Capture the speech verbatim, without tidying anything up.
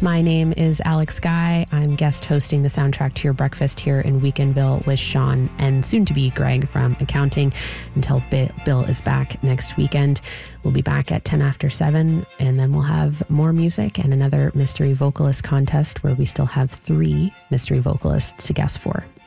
My name is Alex Guy. I'm guest hosting the soundtrack to your breakfast here in Weekendville with Sean and soon to be Greg from accounting until Bill is back next weekend. We'll be back at ten after seven, and then we'll have more music and another mystery vocalist contest where we still have three mystery vocalists to guess for.